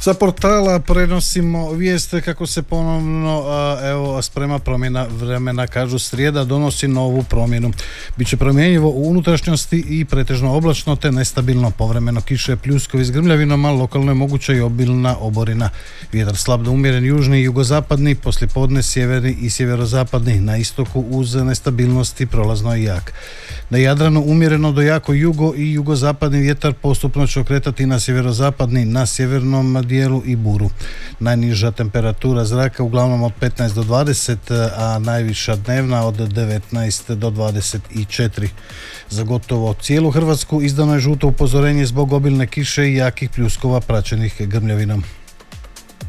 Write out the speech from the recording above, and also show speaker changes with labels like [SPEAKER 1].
[SPEAKER 1] Sa portala prenosimo vijest kako se ponovno sprema promjena vremena. Kažu srijeda donosi novu promjenu. Biće promjenjivo u unutrašnjosti i pretežno oblačno te nestabilno, povremeno kiše, pljuskovi s grmljavinom, a lokalno je moguća i obilna oborina. Vjetar slab do umjeren južni i jugozapadni, poslijepodne sjeverni i sjeverozapadni, na istoku uz nestabilnosti prolazno i jak. Na Jadranu umjereno do jako jugo i jugozapadni vjetar postupno će okretati na sjeverozapadni, na sjevernom dijelu i buru. Najniža temperatura zraka uglavnom od 15 do 20, a najviša dnevna od 19 do 24. Za gotovo cijelu Hrvatsku izdano je žuto upozorenje zbog obilne kiše i jakih pljuskova praćenih grmljavinom.